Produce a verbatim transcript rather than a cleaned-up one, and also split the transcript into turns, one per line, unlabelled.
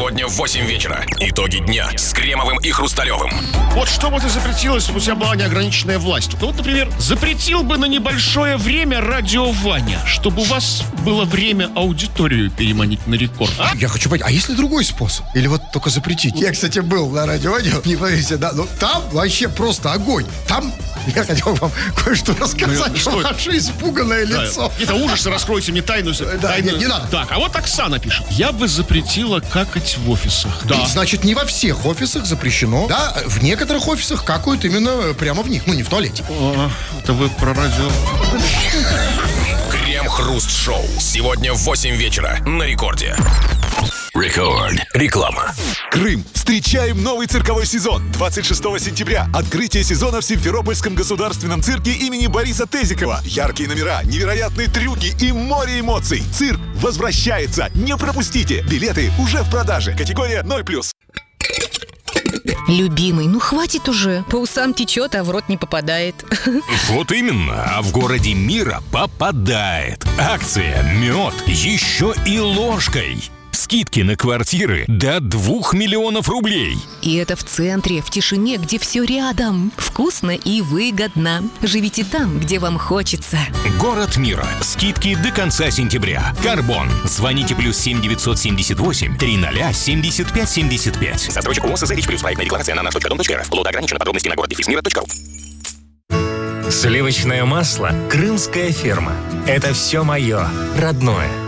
Сегодня в восемь вечера. Итоги дня с Кремовым и Хрусталевым.
Вот что бы ты запретил, если бы у тебя была неограниченная власть? Ну, вот, например, запретил бы на небольшое время радио Ваня, чтобы у вас было время аудиторию переманить на рекорд. А?
Я хочу понять, а есть ли другой способ? Или вот только запретить? Я, кстати, был на радио Ваня, не поверите, да, но там вообще просто огонь. Там я хотел вам кое-что рассказать,
Ну,
что
что
ваше испуганное
Да,
лицо.
какие-то ужасы, раскройте мне тайну.
Да,
тайну.
нет, не надо.
Так, а вот Оксана пишет. Я бы запретила какать в офисах. Да.
Значит, не во всех офисах запрещено. Да, в некоторых офисах какают именно прямо в них. Ну, не в туалете.
О, это вы про радио.
Крем-хруст-шоу. Сегодня в восемь вечера на рекорде. Рекорд. Реклама.
Крым. Встречаем новый цирковой сезон. двадцать шестого сентября. Открытие сезона в Симферопольском государственном цирке имени Бориса Тезикова. Яркие номера, невероятные трюки и море эмоций. Цирк возвращается. Не пропустите. Билеты уже в продаже. Категория ноль плюс.
Любимый, ну хватит уже. По усам течет, а в рот не попадает.
Вот именно, а в городе мира попадает. Акция «Мед» еще и ложкой. Скидки на квартиры до двух миллионов рублей.
И это в центре, в тишине, где все рядом. Вкусно и выгодно. Живите там, где вам хочется.
Город мира. Скидки до конца сентября. Карбон. Звоните плюс семь девятьсот семьдесят восемь триста семьдесят пять семьдесят пять.
Застройщик ООО «СЗ Плюс». Проектная декларация на наш точка дом точка РФ. Лота ограничена. Подробности на город дефис мира точка ру.
Сливочное масло «Крымская ферма». Это все мое, родное.